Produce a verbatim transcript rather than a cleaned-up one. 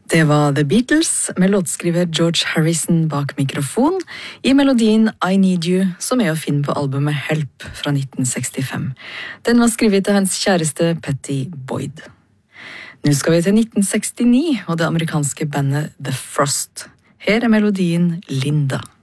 Det var The Beatles med låtskriver George Harrison bak mikrofon i melodien I Need You, som er å finne på albumet Help fra nitten sekstifem. Den var skrevet til hans kjæreste Patty Boyd. Nå skal vi til nitten sekstini og det amerikanske bandet The Frost. Her er melodien Linda.